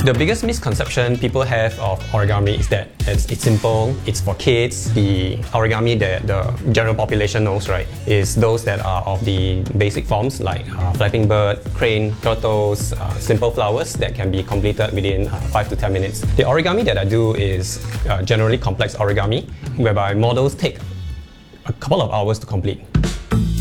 The biggest misconception people have of origami is that it's simple, it's for kids. The origami that the general population knows, right, is those that are of the basic forms like flapping bird, crane, turtles, simple flowers that can be completed within 5 to 10 minutes. The origami that I do is generally complex origami, whereby models take a couple of hours to complete.